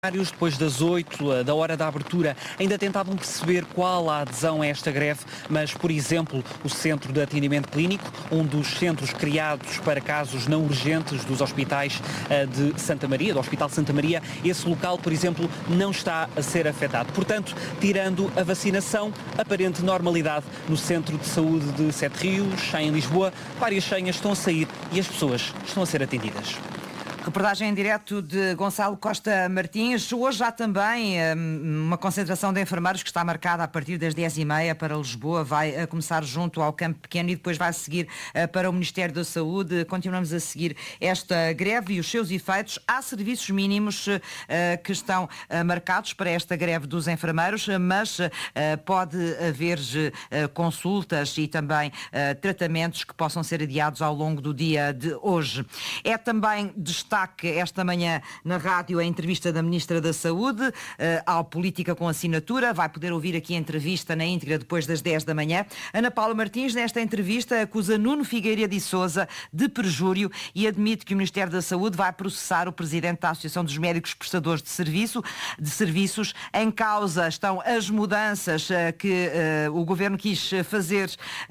Depois das 8, da hora da abertura, ainda tentavam perceber qual a adesão a esta greve, mas, por exemplo, o Centro de Atendimento Clínico, um dos centros criados para casos não urgentes dos hospitais de Santa Maria, do Hospital Santa Maria, esse local, por exemplo, não está a ser afetado. Portanto, tirando a vacinação, aparente normalidade no Centro de Saúde de Sete Rios, em Lisboa, várias senhas estão a sair e as pessoas estão a ser atendidas. Reportagem em direto de Gonçalo Costa Martins. Hoje há também uma concentração de enfermeiros que está marcada a partir das 10h30 para Lisboa. Vai começar junto ao Campo Pequeno e depois vai seguir para o Ministério da Saúde. Continuamos a seguir esta greve e os seus efeitos. Há serviços mínimos que estão marcados para esta greve dos enfermeiros, mas pode haver consultas e também tratamentos que possam ser adiados ao longo do dia de hoje. É também destaque esta manhã na rádio a entrevista da Ministra da Saúde ao Política com Assinatura. Vai poder ouvir aqui a entrevista na íntegra depois das 10 da manhã. Ana Paula Martins, nesta entrevista, acusa Nuno Figueiredo e Sousa de perjúrio e admite que o Ministério da Saúde vai processar o Presidente da Associação dos Médicos Prestadores de Serviços. Em causa estão as mudanças que o Governo quis fazer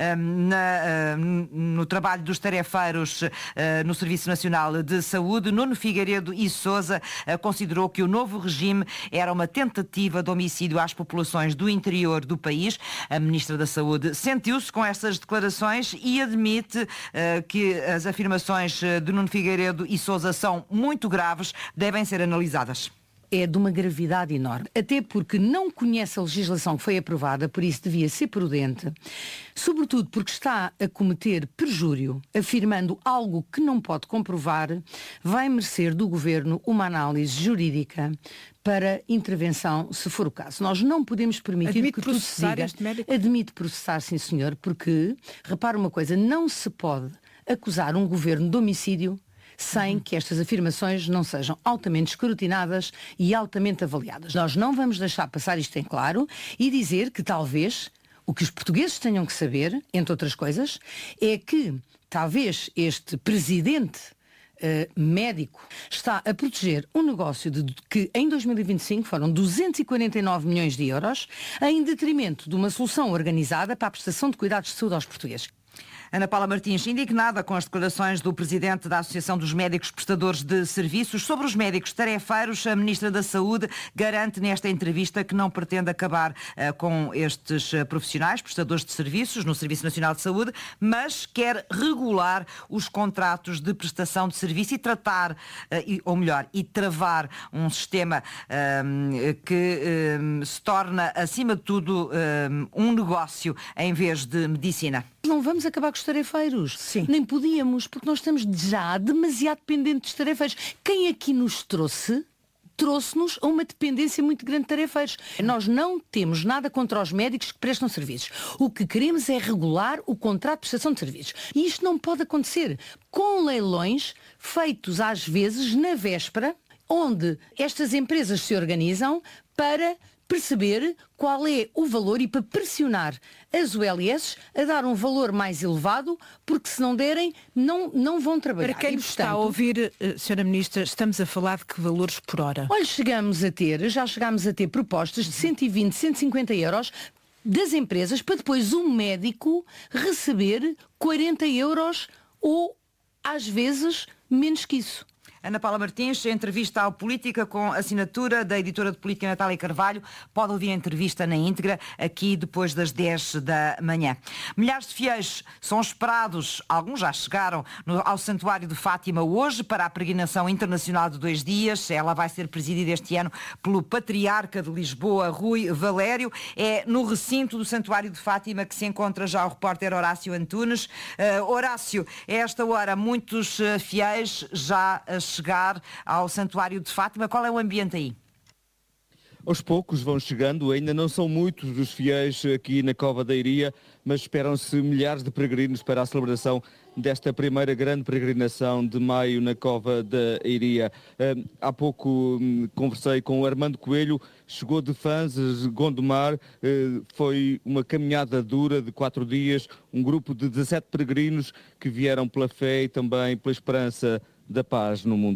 no trabalho dos tarefeiros no Serviço Nacional de Saúde. Nuno Figueiredo e Sousa considerou que o novo regime era uma tentativa de homicídio às populações do interior do país. A Ministra da Saúde sentiu-se com estas declarações e admite que as afirmações de Nuno Figueiredo e Sousa são muito graves, devem ser analisadas. É de uma gravidade enorme, até porque não conhece a legislação que foi aprovada, por isso devia ser prudente, sobretudo porque está a cometer perjúrio, afirmando algo que não pode comprovar, vai merecer do Governo uma análise jurídica para intervenção, se for o caso. Nós não podemos permitir Admite que tudo se diga. este médico? Admite processar, sim senhor, porque, repara uma coisa, não se pode acusar um Governo de homicídio sem que estas afirmações não sejam altamente escrutinadas e altamente avaliadas. Nós não vamos deixar passar isto em claro e dizer que talvez o que os portugueses tenham que saber, entre outras coisas, é que talvez este presidente médico está a proteger um negócio que em 2025 foram 249 milhões de euros em detrimento de uma solução organizada para a prestação de cuidados de saúde aos portugueses. Ana Paula Martins, indignada com as declarações do Presidente da Associação dos Médicos Prestadores de Serviços sobre os médicos tarefeiros, a Ministra da Saúde garante nesta entrevista que não pretende acabar com estes profissionais, prestadores de serviços, no Serviço Nacional de Saúde, mas quer regular os contratos de prestação de serviço e tratar, e travar um sistema que se torna, acima de tudo, um negócio em vez de medicina. Não vamos acabar com os tarefeiros. Sim. Nem podíamos, porque nós estamos já demasiado dependentes dos tarefeiros. Quem aqui nos trouxe-nos a uma dependência muito grande de tarefeiros. Nós não temos nada contra os médicos que prestam serviços. O que queremos é regular o contrato de prestação de serviços. E isto não pode acontecer com leilões feitos às vezes na véspera, onde estas empresas se organizam para perceber qual é o valor e para pressionar as ULS a dar um valor mais elevado, porque se não derem, não vão trabalhar. Para quem nos está a ouvir, Sra. Ministra, estamos a falar de que valores por hora? Olha, já chegámos a ter propostas de 120, 150 euros das empresas para depois um médico receber 40 euros ou, às vezes, menos que isso. Ana Paula Martins, entrevista ao Política com assinatura da editora de política Natália Carvalho. Pode ouvir a entrevista na íntegra aqui depois das 10 da manhã. Milhares de fiéis são esperados, alguns já chegaram ao Santuário de Fátima hoje para a peregrinação internacional de 2 dias. Ela vai ser presidida este ano pelo Patriarca de Lisboa, Rui Valério. É no recinto do Santuário de Fátima que se encontra já o repórter Horácio Antunes. Horácio, a esta hora muitos fiéis já chegar ao Santuário de Fátima. Qual é o ambiente aí? Aos poucos vão chegando, ainda não são muitos os fiéis aqui na Cova da Iria, mas esperam-se milhares de peregrinos para a celebração desta primeira grande peregrinação de maio na Cova da Iria. Há pouco conversei com o Armando Coelho, chegou de Fanzes, Gondomar, foi uma caminhada dura de 4 dias, um grupo de 17 peregrinos que vieram pela fé e também pela esperança da paz no mundo.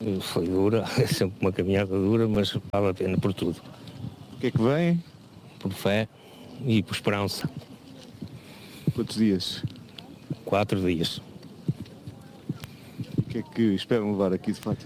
Foi dura, é sempre uma caminhada dura, mas vale a pena por tudo. O que é que vem? Por fé e por esperança. Quantos dias? 4 dias. O que é que esperam levar aqui de Fátima?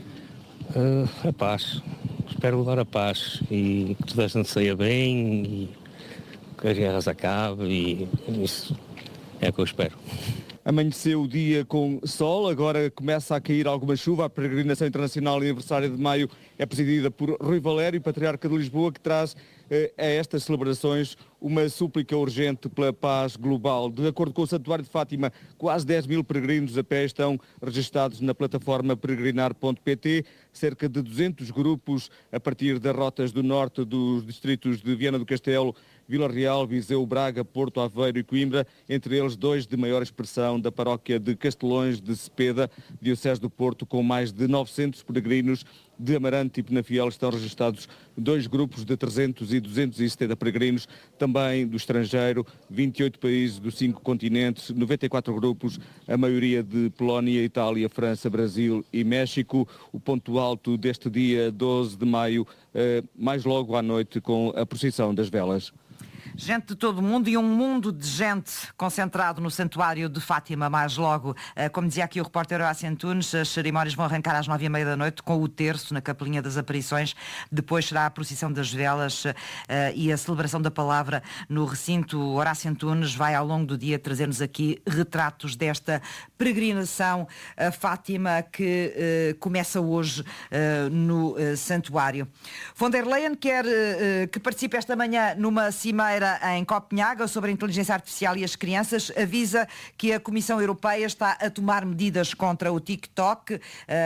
A paz. Espero levar a paz e que toda a gente saia bem e que as guerras acabem e isso é o que eu espero. Amanheceu o dia com sol, agora começa a cair alguma chuva. A peregrinação internacional aniversário de maio é presidida por Rui Valério, patriarca de Lisboa, que traz a estas celebrações uma súplica urgente pela paz global. De acordo com o Santuário de Fátima, quase 10 mil peregrinos a pé estão registados na plataforma peregrinar.pt, cerca de 200 grupos a partir das rotas do norte dos distritos de Viana do Castelo, Vila Real, Viseu, Braga, Porto, Aveiro e Coimbra, entre eles 2 de maior expressão da paróquia de Castelões de Cepeda, diocese do Porto, com mais de 900 peregrinos. De Amarante e Penafiel estão registados 2 grupos de 300 e 270 peregrinos, também do estrangeiro, 28 países dos 5 continentes, 94 grupos, a maioria de Polónia, Itália, França, Brasil e México. O ponto alto deste dia 12 de maio, mais logo à noite, com a procissão das velas. Gente de todo o mundo e um mundo de gente concentrado no Santuário de Fátima mais logo. Como dizia aqui o repórter Horácio Antunes, as cerimónias vão arrancar às 9h30 da noite com o terço na Capelinha das Aparições. Depois será a procissão das velas e a celebração da palavra no recinto. Horácio Antunes vai ao longo do dia trazer-nos aqui retratos desta peregrinação a Fátima que começa hoje no Santuário. Von der Leyen quer que participe esta manhã numa cimeira em Copenhaga sobre a inteligência artificial e as crianças. Avisa que a Comissão Europeia está a tomar medidas contra o TikTok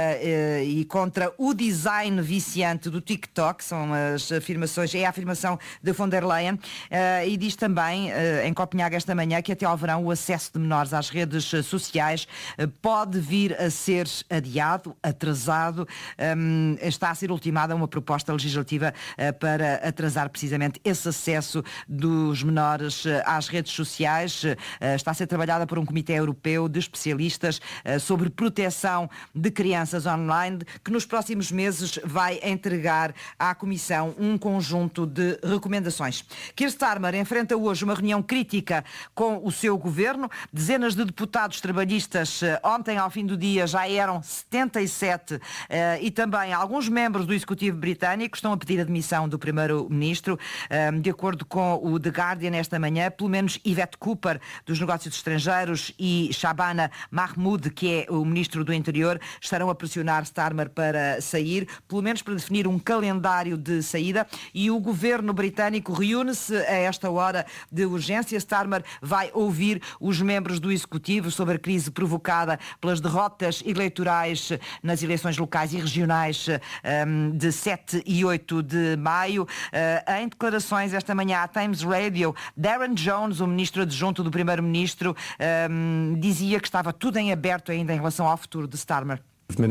e contra o design viciante do TikTok. São as afirmações, é a afirmação de von der Leyen. E diz também em Copenhaga esta manhã que até ao verão o acesso de menores às redes sociais pode vir a ser adiado, atrasado. Está a ser ultimada uma proposta legislativa para atrasar precisamente esse acesso dos menores às redes sociais. Está a ser trabalhada por um comitê europeu de especialistas sobre proteção de crianças online, que nos próximos meses vai entregar à Comissão um conjunto de recomendações. Keir Starmer enfrenta hoje uma reunião crítica com o seu governo. Dezenas de deputados trabalhistas ontem ao fim do dia já eram 77 e também alguns membros do Executivo britânico estão a pedir a demissão do primeiro-ministro. De acordo com o The Guardian esta manhã, pelo menos Yvette Cooper, dos Negócios Estrangeiros, e Shabana Mahmoud, que é o Ministro do Interior, estarão a pressionar Starmer para sair, pelo menos para definir um calendário de saída, e o governo britânico reúne-se a esta hora de urgência. Starmer vai ouvir os membros do Executivo sobre a crise provocada pelas derrotas eleitorais nas eleições locais e regionais de 7 e 8 de maio. Em declarações esta manhã à Times Radio, Darren Jones, o ministro adjunto do primeiro-ministro, dizia que estava tudo em aberto ainda em relação ao futuro de Starmer.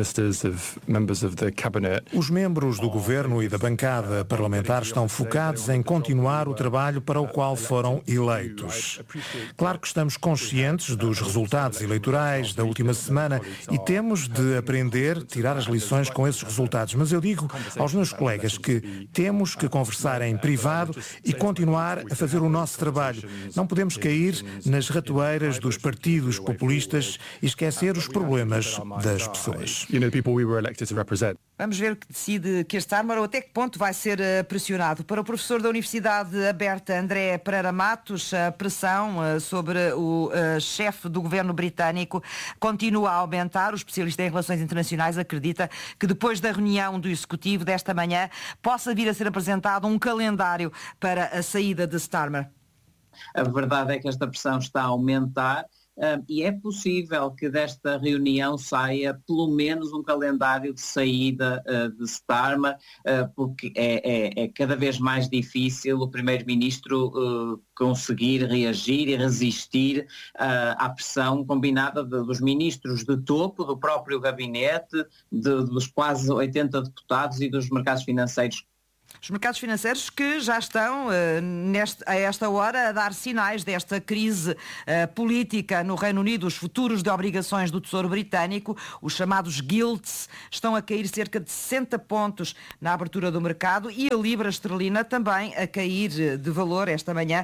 Os membros do governo e da bancada parlamentar estão focados em continuar o trabalho para o qual foram eleitos. Claro que estamos conscientes dos resultados eleitorais da última semana e temos de aprender, tirar as lições com esses resultados. Mas eu digo aos meus colegas que temos que conversar em privado e continuar a fazer o nosso trabalho. Não podemos cair nas ratoeiras dos partidos populistas e esquecer os problemas das pessoas. Vamos ver o que decide Keir Starmer ou até que ponto vai ser pressionado. Para o professor da Universidade Aberta, André Pereira Matos, a pressão sobre o chefe do governo britânico continua a aumentar. O especialista em relações internacionais acredita que depois da reunião do Executivo desta manhã possa vir a ser apresentado um calendário para a saída de Starmer. A verdade é que esta pressão está a aumentar. E é possível que desta reunião saia pelo menos um calendário de saída de Starmer, porque é cada vez mais difícil o primeiro-ministro conseguir reagir e resistir à pressão combinada dos ministros de topo, do próprio gabinete, dos quase 80 deputados e dos mercados financeiros Os mercados financeiros que já estão a esta hora a dar sinais desta crise política no Reino Unido. Os futuros de obrigações do Tesouro Britânico, os chamados gilts, estão a cair cerca de 60 pontos na abertura do mercado e a libra esterlina também a cair de valor esta manhã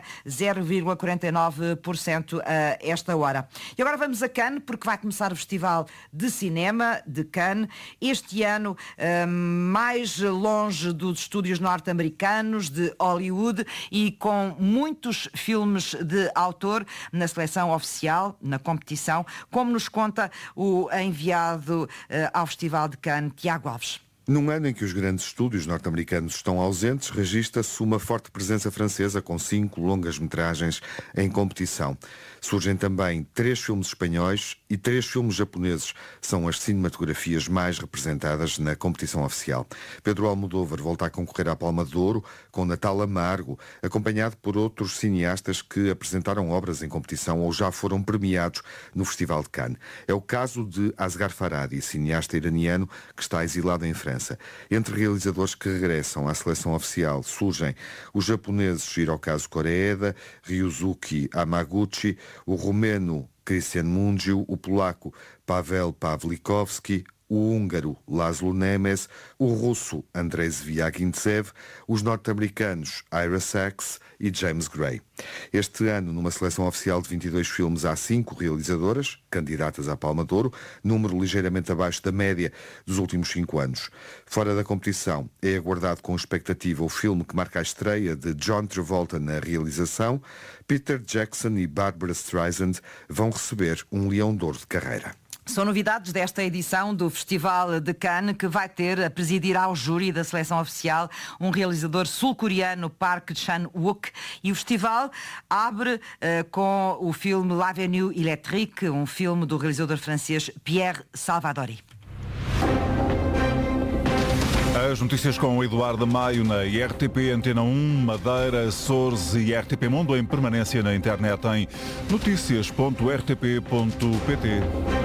0,49% a esta hora. E agora vamos a Cannes, porque vai começar o Festival de Cinema de Cannes. Este ano mais longe dos estúdios norte-americanos, de Hollywood, e com muitos filmes de autor na seleção oficial, na competição, como nos conta o enviado ao Festival de Cannes, Tiago Alves. Num ano em que os grandes estúdios norte-americanos estão ausentes, registra-se uma forte presença francesa com 5 longas-metragens em competição. Surgem também 3 filmes espanhóis e 3 filmes japoneses. São as cinematografias mais representadas na competição oficial. Pedro Almodóvar volta a concorrer à Palma de Ouro com Natal Amargo, acompanhado por outros cineastas que apresentaram obras em competição ou já foram premiados no Festival de Cannes. É o caso de Asghar Farhadi, cineasta iraniano que está exilado em França. Entre realizadores que regressam à seleção oficial surgem os japoneses Hirokazu Koreeda, Ryusuke Hamaguchi, o romeno Cristian Mungiu, o polaco Pavel Pawlikowski, o húngaro Laszlo Nemes, o russo Andrei Zviagintsev, os norte-americanos Ira Sachs e James Gray. Este ano, numa seleção oficial de 22 filmes, há 5 realizadoras candidatas à Palma de Ouro, número ligeiramente abaixo da média dos últimos 5 anos. Fora da competição, é aguardado com expectativa o filme que marca a estreia de John Travolta na realização. Peter Jackson e Barbra Streisand vão receber um Leão de Ouro de carreira. São novidades desta edição do Festival de Cannes, que vai ter a presidir ao júri da seleção oficial um realizador sul-coreano, Park Chan-wook, e o festival abre com o filme L'Avenue Électrique, um filme do realizador francês Pierre Salvadori. As notícias com o Eduardo Maio na IRTP, Antena 1, Madeira, Açores e RTP Mundo em permanência na internet em noticias.rtp.pt.